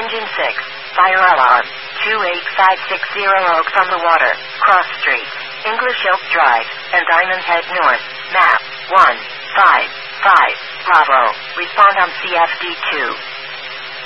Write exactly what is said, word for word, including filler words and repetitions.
Engine six. Fire alarm. two eight five six zero Oak from the water. Cross Street. English Oak Drive. And Diamond Head North. Map. one five five. Bravo. Respond on C F D two.